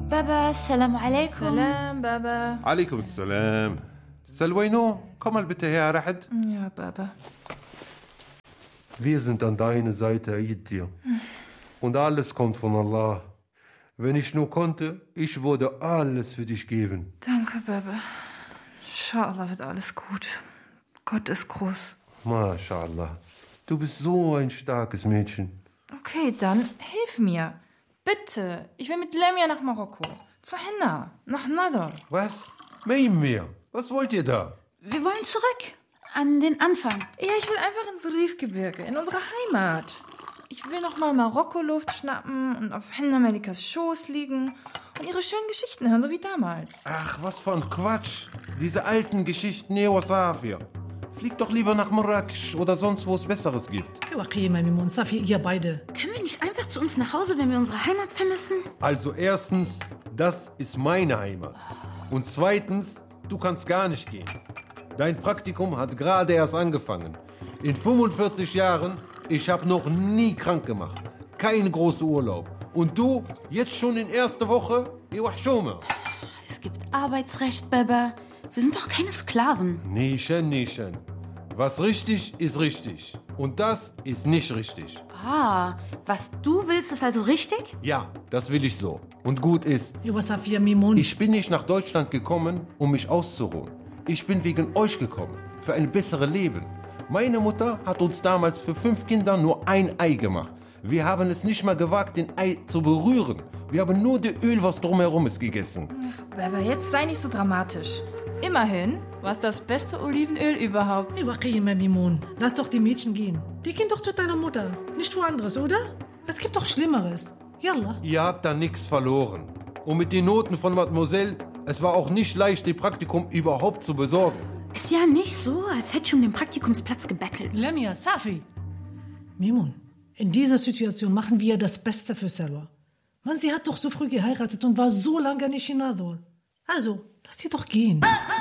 بابا السلام عليكم. سلام بابا. عليكم السلام. Salwayno, komm mal bitte her, Rahad. Ja, Baba. Wir sind an deiner Seite, Iddir. Und alles kommt von Allah. Wenn ich nur konnte, ich würde alles für dich geben. Danke, Baba. Inshallah wird alles gut. Gott ist groß. MashaAllah. Du bist so ein starkes Mädchen. Okay, dann hilf mir. Bitte. Ich will mit Lemia nach Marokko. Zu Henna. Nach Nador. Was? Mehr. Was wollt ihr da? Wir wollen zurück. An den Anfang. Ja, ich will einfach ins Rifgebirge, in unsere Heimat. Ich will noch mal Marokko-Luft schnappen und auf Henna Melikas Schoß liegen und ihre schönen Geschichten hören, so wie damals. Ach, was für ein Quatsch. Diese alten Geschichten, Safir. Flieg doch lieber nach Marrakesch oder sonst, wo es Besseres gibt. Okay, Maimun, Safi, ihr beide. Können wir nicht einfach zu uns nach Hause, wenn wir unsere Heimat vermissen? Also erstens, das ist meine Heimat. Und zweitens, du kannst gar nicht gehen. Dein Praktikum hat gerade erst angefangen. In 45 Jahren, ich habe noch nie krank gemacht. Kein großer Urlaub. Und du, jetzt schon in erster Woche? Es gibt Arbeitsrecht, Baba. Wir sind doch keine Sklaven. Nischen. Was richtig ist richtig. Und das ist nicht richtig. Was du willst, ist also richtig? Ja, das will ich so. Und gut ist, Ihr Safi, Maimun. ich bin nicht nach Deutschland gekommen, um mich auszuruhen. Ich bin wegen euch gekommen. Für ein besseres Leben. Meine Mutter hat uns damals für 5 Kinder nur ein Ei gemacht. Wir haben es nicht mal gewagt, den Ei zu berühren. Wir haben nur das Öl, was drumherum ist, gegessen. Baba, jetzt sei nicht so dramatisch. Immerhin war es das beste Olivenöl überhaupt. Okay, Maimun. Lass doch die Mädchen gehen. Die gehen doch zu deiner Mutter. Nicht woanders, oder? Es gibt doch Schlimmeres. Yalla. Ihr habt da nichts verloren. Und mit den Noten von Mademoiselle, es war auch nicht leicht, das Praktikum überhaupt zu besorgen. Ist ja nicht so, als hätte ich um den Praktikumsplatz gebettelt. Lemia, Safi. Maimun, in dieser Situation machen wir das Beste für Salwa. Man, sie hat doch so früh geheiratet und war so lange nicht in Nador. Also, lass sie doch gehen.